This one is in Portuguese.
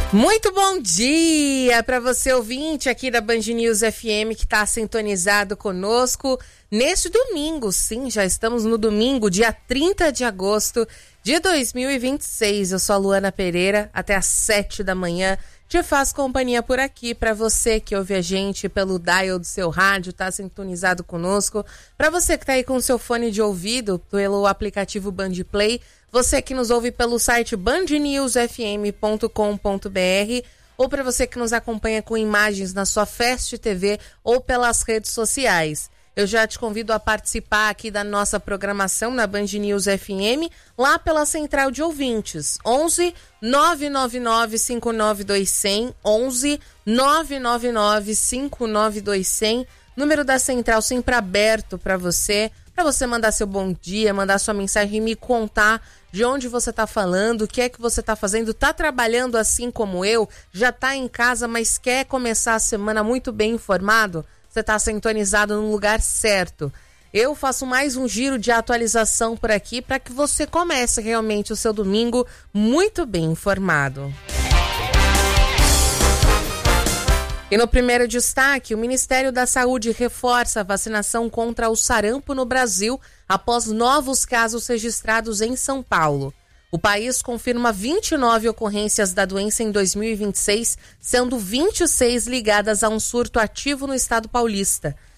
Muito bom dia para você, ouvinte aqui da Band News FM, que está sintonizado conosco neste domingo. Sim, já estamos no domingo, dia 30 de agosto de 2026. Eu sou a Luana Pereira, até às 7 da manhã. Te faço companhia por aqui para você que ouve a gente pelo dial do seu rádio, tá sintonizado conosco. Para você que tá aí com o seu fone de ouvido pelo aplicativo Band Play, você que nos ouve pelo site bandnewsfm.com.br ou para você que nos acompanha com imagens na sua Fast TV ou pelas redes sociais. Eu já te convido a participar aqui da nossa programação na Band News FM, lá pela Central de Ouvintes, 11 999 59200, 11 999 59200, número da Central sempre aberto para você mandar seu bom dia, mandar sua mensagem e me contar de onde você está falando, o que é que você está fazendo, está trabalhando assim como eu, já está em casa, mas quer começar a semana muito bem informado? Você está sintonizado no lugar certo. Eu faço mais um giro de atualização por aqui para que você comece realmente o seu domingo muito bem informado. E no primeiro destaque, o Ministério da Saúde reforça a vacinação contra o sarampo no Brasil após novos casos registrados em São Paulo. O país confirma 29 ocorrências da doença em 2026, sendo 26 ligadas a um surto ativo no estado paulista.